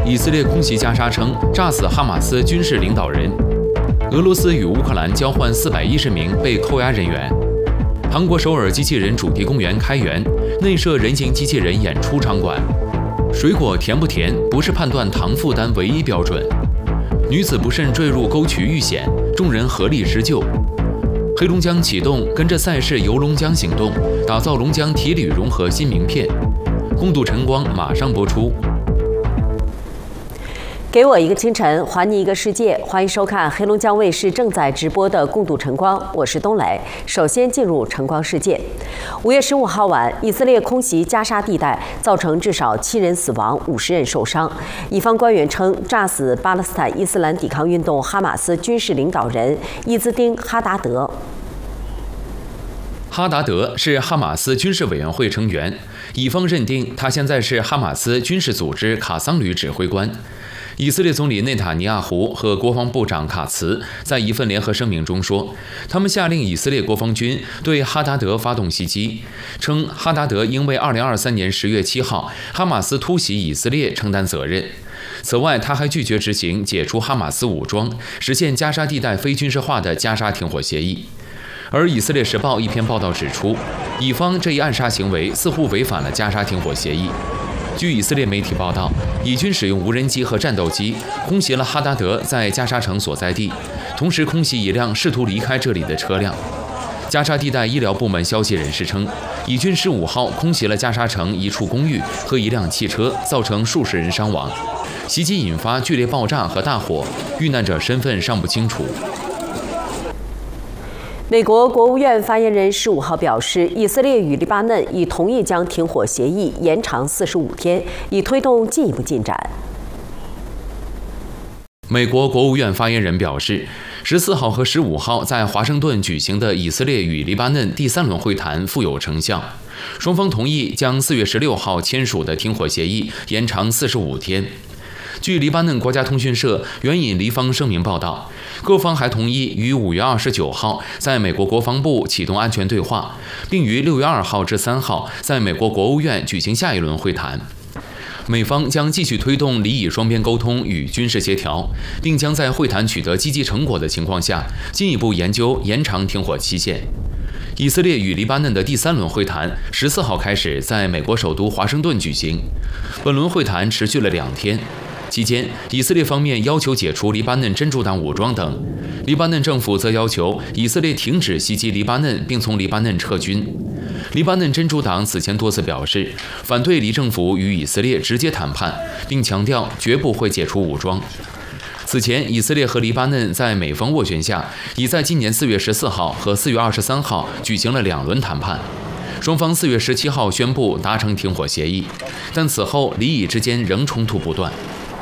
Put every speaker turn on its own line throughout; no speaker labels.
以色列空袭加沙称炸死哈马斯军事领导人。俄罗斯与乌克兰交换410名被扣押人员。韩国首尔机器人主题公园开园，内设人形机器人演出场馆。水果甜不甜不是判断糖负担唯一标准。女子不慎坠入沟渠遇险，众人合力施救。黑龙江启动跟着赛事游龙江行动，打造龙江体旅融合新名片。共度晨光马上播出。
给我一个清晨，还你一个世界。欢迎收看黑龙江卫视正在直播的《共度晨光》，我是冬蕾。首先进入晨光世界。5月15号晚，以色列空袭加沙地带，造成至少7人死亡，50人受伤。以方官员称，炸死巴勒斯坦伊斯兰抵抗运动哈马斯军事领导人伊兹丁·哈达德。
哈达德是哈马斯军事委员会成员，以方认定他现在是哈马斯军事组织卡桑旅指挥官。以色列总理内塔尼亚胡和国防部长卡茨在一份联合声明中说，他们下令以色列国防军对哈达德发动袭击，称哈达德应为2023年10月7号哈马斯突袭以色列承担责任。此外，他还拒绝执行解除哈马斯武装、实现加沙地带非军事化的加沙停火协议。而以色列时报一篇报道指出，以方这一暗杀行为似乎违反了加沙停火协议。据以色列媒体报道，以军使用无人机和战斗机空袭了哈达德在加沙城所在地，同时空袭一辆试图离开这里的车辆。加沙地带医疗部门消息人士称，以军15号空袭了加沙城一处公寓和一辆汽车，造成数十人伤亡。袭击引发剧烈爆炸和大火，遇难者身份尚不清楚。
美国国务院发言人15号表示，以色列与黎巴嫩已同意将停火协议延长45天，以推动进一步进展。
美国国务院发言人表示，14号和15号在华盛顿举行的以色列与黎巴嫩第3轮会谈富有成效，双方同意将4月16号签署的停火协议延长45天。据黎巴嫩国家通讯社援引黎方声明报道，各方还同意于5月29号在美国国防部启动安全对话，并于6月2号至3号在美国国务院举行下一轮会谈。美方将继续推动黎以双边沟通与军事协调，并将在会谈取得积极成果的情况下，进一步研究延长停火期限。以色列与黎巴嫩的第3轮会谈14号开始在美国首都华盛顿举行，本轮会谈持续了2天。期间，以色列方面要求解除黎巴嫩真主党武装等，黎巴嫩政府则要求以色列停止袭击黎巴嫩，并从黎巴嫩撤军。黎巴嫩真主党此前多次表示反对黎政府与以色列直接谈判，并强调绝不会解除武装。此前，以色列和黎巴嫩在美方斡旋下，已在今年4月14号和4月23号举行了2轮谈判。双方4月17号宣布达成停火协议，但此后黎以之间仍冲突不断。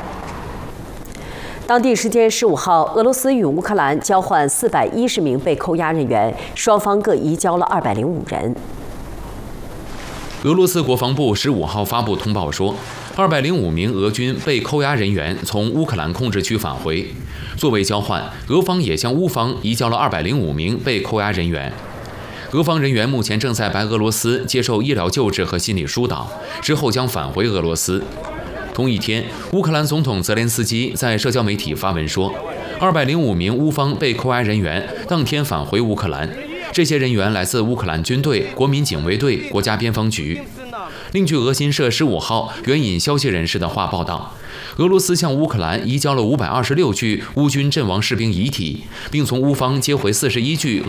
当地时间15号，俄罗斯与乌克兰交换410名被扣押人员，双方各移交了205人。
俄罗斯国防部15号发布通报说，205名俄军被扣押人员从乌克兰控制区返回。作为交换，俄方也向乌方移交了205名被扣押人员。俄方人员目前正在白俄罗斯接受医疗救治和心理疏导，之后将返回俄罗斯。同一天，乌克兰总统泽连斯基在社交媒体发文说，205名乌方被扣押人员当天返回乌克兰，这些人员来自乌克兰军队、国民警卫队、国家边防局。另据俄新社15号援引消息人士的话报道，俄罗斯向乌克兰移交了526具乌军阵亡士兵遗体，并从乌方接回41具